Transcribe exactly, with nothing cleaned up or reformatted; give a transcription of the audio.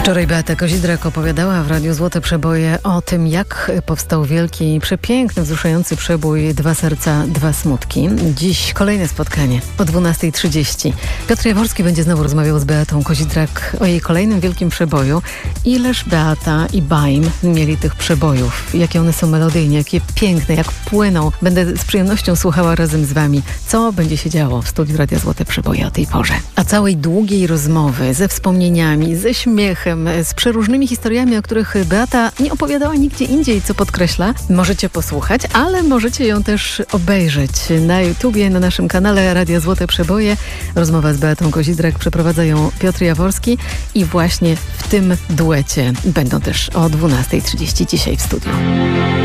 Wczoraj Beata Kozidrak opowiadała w Radiu Złote Przeboje o tym, jak powstał wielki, przepiękny, wzruszający przebój Dwa serca, dwa smutki. Dziś kolejne spotkanie o dwunasta trzydzieści. Piotr Jaworski będzie znowu rozmawiał z Beatą Kozidrak o jej kolejnym wielkim przeboju. Ileż Beata i Baim mieli tych przebojów? Jakie one są melodyjnie, jakie piękne, jak płyną. Będę z przyjemnością słuchała razem z wami, co będzie się działo w studiu Radia Złote Przeboje o tej porze. A całej długiej rozmowy ze wspomnieniami, ze śmiechem, z przeróżnymi historiami, o których Beata nie opowiadała nigdzie indziej, co podkreśla, możecie posłuchać, ale możecie ją też obejrzeć na YouTubie, na naszym kanale Radia Złote Przeboje. Rozmowa z Beatą Kozidrak przeprowadza ją Piotr Jaworski i właśnie w tym duecie będą też o dwunasta trzydzieści dzisiaj w studiu.